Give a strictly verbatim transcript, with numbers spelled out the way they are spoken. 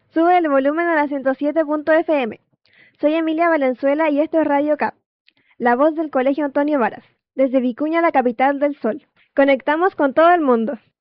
Sube el volumen a la ciento siete punto F M. Soy Emilia Valenzuela y esto es Radio Cap, la voz del Colegio Antonio Varas, desde Vicuña, la capital del sol. Conectamos con todo el mundo.